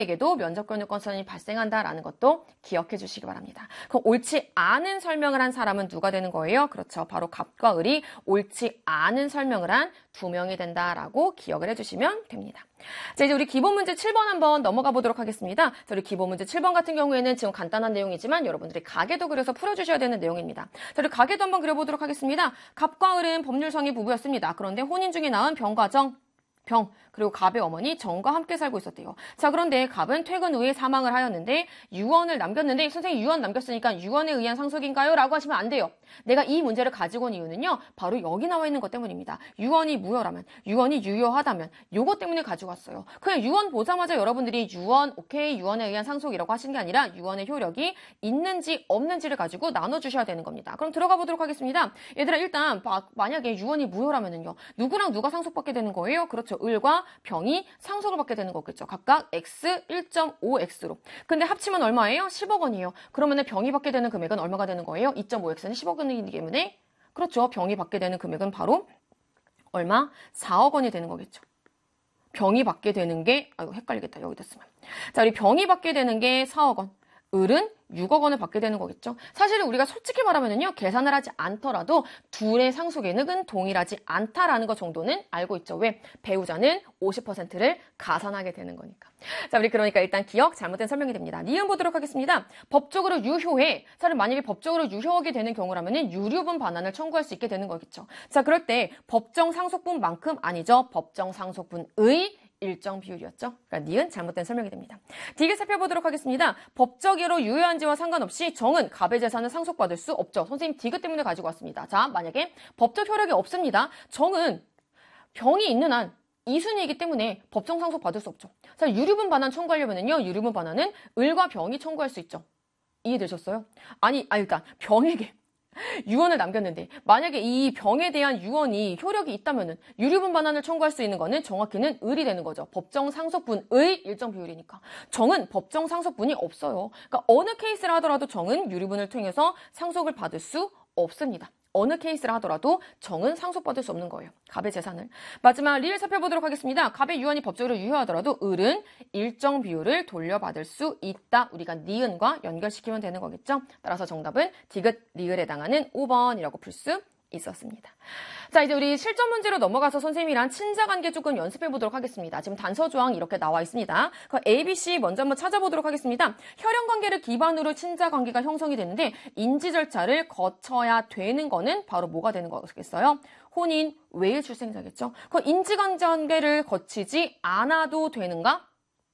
에게도 면접 권유권선이 발생한다라는 것도 기억해 주시기 바랍니다. 그럼 옳지 않은 설명을 한 사람은 누가 되는 거예요? 그렇죠. 바로 갑과 을이 옳지 않은 설명을 한 두 명이 된다라고 기억을 해주시면 됩니다. 자, 이제 우리 기본 문제 7번 한번 넘어가 보도록 하겠습니다. 자, 우리 기본 문제 7번 같은 경우에는 지금 간단한 내용이지만 여러분들이 가계도 그려서 풀어주셔야 되는 내용입니다. 자, 우리 가계도 한번 그려보도록 하겠습니다. 갑과 을은 법률상의 부부였습니다. 그런데 혼인 중에 낳은 병과 정, 그리고 갑의 어머니 정과 함께 살고 있었대요. 자, 그런데 갑은 퇴근 후에 사망을 하였는데 유언을 남겼는데 선생님 유언 남겼으니까 유언에 의한 상속인가요? 라고 하시면 안 돼요. 내가 이 문제를 가지고 온 이유는요. 바로 여기 나와 있는 것 때문입니다. 유언이 무효라면, 유언이 유효하다면 요것 때문에 가지고 왔어요. 그냥 유언 보자마자 여러분들이 유언, 오케이, 유언에 의한 상속이라고 하시는 게 아니라 유언의 효력이 있는지 없는지를 가지고 나눠주셔야 되는 겁니다. 그럼 들어가 보도록 하겠습니다. 얘들아 일단 만약에 유언이 무효라면은요. 누구랑 누가 상속받게 되는 거예요? 그렇죠. 을과 병이 상속을 받게 되는 거겠죠. 각각 x 1.5x로. 근데 합치면 얼마예요? 10억 원이에요. 그러면은 병이 받게 되는 금액은 얼마가 되는 거예요? 2.5x는 10억 원이기 때문에 그렇죠. 병이 받게 되는 금액은 바로 얼마? 4억 원이 되는 거겠죠. 병이 받게 되는 게 아이고 헷갈리겠다. 여기다 쓰면. 자, 우리 병이 받게 되는 게 4억 원. 을은 6억 원을 받게 되는 거겠죠. 사실은 우리가 솔직히 말하면요. 계산을 하지 않더라도 둘의 상속액은 동일하지 않다라는 것 정도는 알고 있죠. 왜? 배우자는 50%를 가산하게 되는 거니까. 자, 우리 그러니까 일단 기억 잘못된 설명이 됩니다. 니은 보도록 하겠습니다. 법적으로 유효해. 사실 만약에 법적으로 유효하게 되는 경우라면은 유류분 반환을 청구할 수 있게 되는 거겠죠. 자, 그럴 때 법정 상속분만큼 아니죠. 법정 상속분의 일정 비율이었죠. 그러니까 니은 잘못된 설명이 됩니다. 디귿 살펴보도록 하겠습니다. 법적으로 유효한지와 상관없이 정은 갑의 재산을 상속받을 수 없죠. 선생님 디귿 때문에 가지고 왔습니다. 자, 만약에 법적 효력이 없습니다. 정은 병이 있는 한 이순이기 때문에 법정 상속 받을 수 없죠. 자, 유류분 반환 청구하려면요. 유류분 반환은 을과 병이 청구할 수 있죠. 이해되셨어요? 일단 병에게 유언을 남겼는데 만약에 이 병에 대한 유언이 효력이 있다면은 유류분 반환을 청구할 수 있는 거는 정확히는 을이 되는 거죠. 법정 상속분의 일정 비율이니까. 정은 법정 상속분이 없어요. 그러니까 어느 케이스를 하더라도 정은 유류분을 통해서 상속을 받을 수 없습니다. 어느 케이스를 하더라도 정은 상속받을 수 없는 거예요. 갑의 재산을. 마지막 리을 살펴보도록 하겠습니다. 갑의 유언이 법적으로 유효하더라도 을은 일정 비율을 돌려받을 수 있다. 우리가 니은과 연결시키면 되는 거겠죠. 따라서 정답은 디귿 리을에 해당하는 5번이라고 풀 수 있었습니다. 자, 이제 우리 실전 문제로 넘어가서 선생님이랑 친자관계 조금 연습해 보도록 하겠습니다. 지금 단서조항 이렇게 나와 있습니다. 그 A, B, C 먼저 한번 찾아보도록 하겠습니다. 혈연관계를 기반으로 친자관계가 형성이 되는데 인지 절차를 거쳐야 되는 거는 바로 뭐가 되는 거겠어요? 혼인, 외일 출생자겠죠. 그 인지관계를 거치지 않아도 되는가?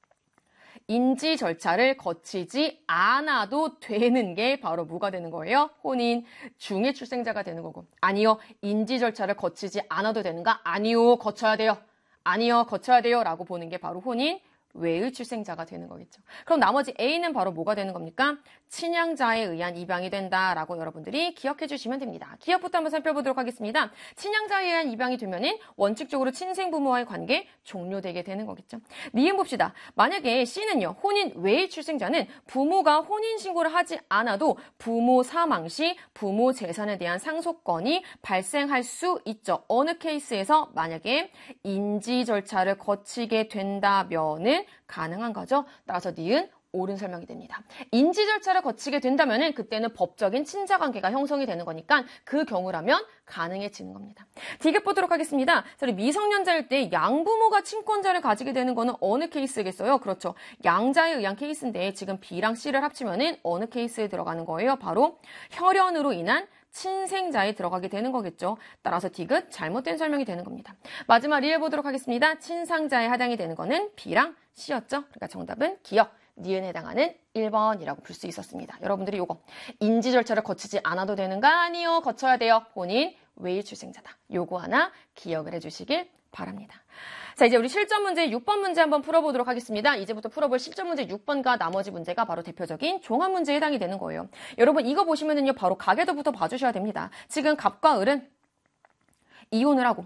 인지 절차를 거치지 않아도 되는 게 바로 뭐가 되는 거예요? 혼인 중의 출생자가 되는 거고. 아니요, 인지 절차를 거치지 않아도 되는가? 아니요, 거쳐야 돼요. 아니요, 거쳐야 돼요. 라고 보는 게 바로 혼인 외의 출생자가 되는 거겠죠. 그럼 나머지 A는 바로 뭐가 되는 겁니까? 친양자에 의한 입양이 된다라고 여러분들이 기억해 주시면 됩니다. 기억부터 한번 살펴보도록 하겠습니다. 친양자에 의한 입양이 되면은 원칙적으로 친생부모와의 관계 종료되게 되는 거겠죠. 니은 봅시다. 만약에 C는요. 혼인 외의 출생자는 부모가 혼인신고를 하지 않아도 부모 사망 시 부모 재산에 대한 상속권이 발생할 수 있죠. 어느 케이스에서 만약에 인지 절차를 거치게 된다면은 가능한 거죠. 따라서 니은 옳은 설명이 됩니다. 인지 절차를 거치게 된다면은 그때는 법적인 친자관계가 형성이 되는 거니까 그 경우라면 가능해지는 겁니다. 디귿 보도록 하겠습니다. 우리 미성년자일 때 양부모가 친권자를 가지게 되는 거는 어느 케이스겠어요? 그렇죠. 양자에 의한 케이스인데 지금 B랑 C를 합치면은 어느 케이스에 들어가는 거예요? 바로 혈연으로 인한 친생자에 들어가게 되는 거겠죠. 따라서 디귿 잘못된 설명이 되는 겁니다. 마지막 리을 보도록 하겠습니다. 친상자에 해당이 되는 거는 B랑 C였죠. 그러니까 정답은 기억, 니은에 해당하는 1번이라고 볼 수 있었습니다. 여러분들이 요거 인지 절차를 거치지 않아도 되는가? 아니요, 거쳐야 돼요. 본인 외일 출생자다. 요거 하나 기억을 해주시길 바랍니다. 자, 이제 우리 실전 문제 6번 문제 한번 풀어보도록 하겠습니다. 이제부터 풀어볼 실전 문제 6번과 나머지 문제가 바로 대표적인 종합 문제에 해당이 되는 거예요. 여러분 이거 보시면은요 바로 가계도부터 봐주셔야 됩니다. 지금 갑과 을은 이혼을 하고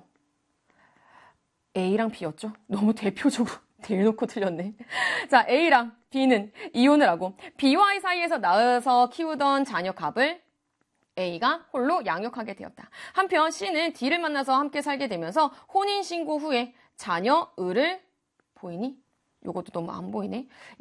A랑 B였죠? 너무 대표적으로 대놓고 틀렸네. 자, A랑 B는 이혼을 하고 B와 I 사이에서 낳아서 키우던 자녀 갑을 A가 홀로 양육하게 되었다. 한편 C는 D를 만나서 함께 살게 되면서 혼인신고 후에 자녀 을을 보이니? 요것도 너무 안 보이네.